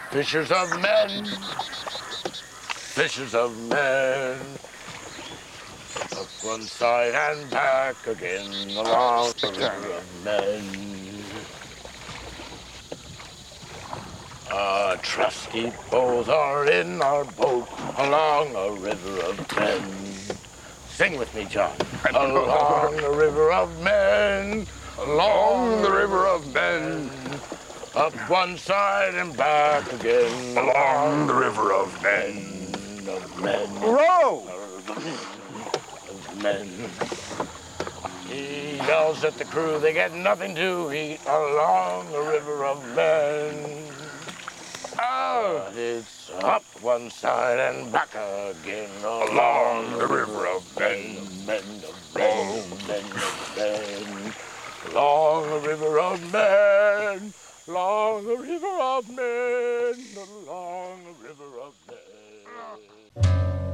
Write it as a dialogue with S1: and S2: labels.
S1: Fishers of men, fishers of men, up one side and back again along the river of men. Trusty bows are in our boat along a river of men. Sing with me, John. Along the river of men, along the river of men, up one side and back again along the river of men. Of men.
S2: Row!
S1: Of men. He yells at the crew, they get nothing to eat along the river of men. Oh, it's up one side and back again along the river of men, men of men, men of men, along the river of men, along the river of men, along the river of men.